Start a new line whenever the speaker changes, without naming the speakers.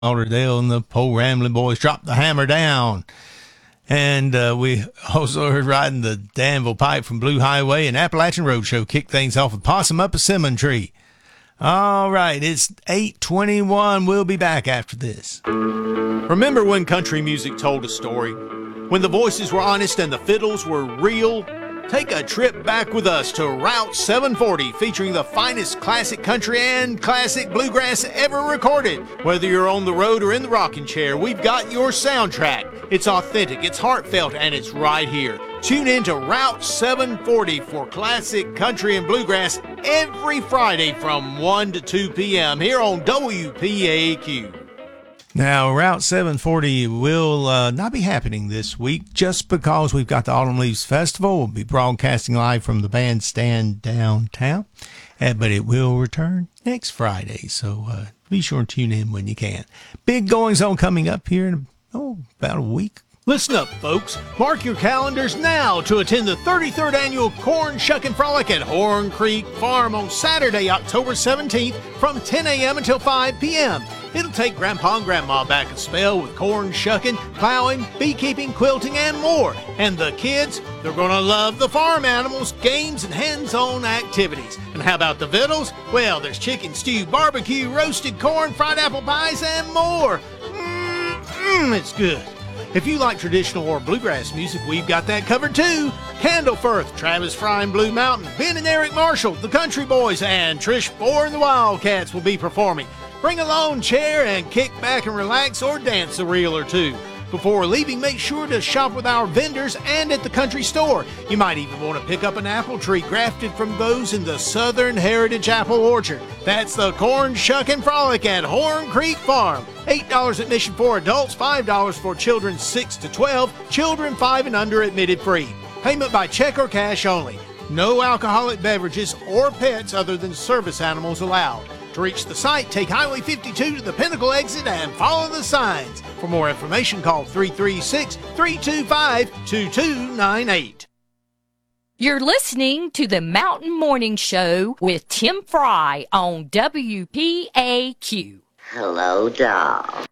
Lauderdale and the Po Ramblin' Boys dropped the hammer down. And we also heard Riding the Danville Pipe from Blue Highway, and Appalachian Roadshow kicked things off with Possum Up a Cinnamon Tree. All right, it's 8:21. We'll be back after this.
Remember when country music told a story? When the voices were honest and the fiddles were real? Take a trip back with us to Route 740, featuring the finest classic country and classic bluegrass ever recorded. Whether you're on the road or in the rocking chair, we've got your soundtrack. It's authentic, it's heartfelt, and it's right here. Tune in to Route 740 for classic country and bluegrass every Friday from 1 to 2 p.m. here on WPAQ.
Now, Route 740 will not be happening this week just because we've got the Autumn Leaves Festival. We'll be broadcasting live from the bandstand downtown, but it will return next Friday, so be sure and tune in when you can. Big goings-on coming up here in about a week.
Listen up, folks. Mark your calendars now to attend the 33rd Annual Corn Shuckin' Frolic at Horn Creek Farm on Saturday, October 17th from 10 a.m. until 5 p.m. It'll take Grandpa and Grandma back a spell with corn shucking, plowing, beekeeping, quilting, and more. And the kids, they're going to love the farm animals, games, and hands-on activities. And how about the victuals? Well, there's chicken stew, barbecue, roasted corn, fried apple pies, and more. It's good. If you like traditional or bluegrass music, we've got that covered too. Candle Firth, Travis Fry and Blue Mountain, Ben and Eric Marshall, the Country Boys, and Trish Bohr and the Wildcats will be performing. Bring a lawn chair and kick back and relax or dance a reel or two. Before leaving, make sure to shop with our vendors and at the country store. You might even want to pick up an apple tree grafted from those in the Southern Heritage Apple Orchard. That's the Corn Shuckin' Frolic at Horn Creek Farm. $8 admission for adults, $5 for children 6 to 12, children 5 and under admitted free. Payment by check or cash only. No alcoholic beverages or pets other than service animals allowed. To reach the site, take Highway 52 to the Pinnacle exit and follow the signs. For more information, call 336-325-2298.
You're listening to the Mountain Morning Show with Tim Fry on WPAQ.
Hello, doll.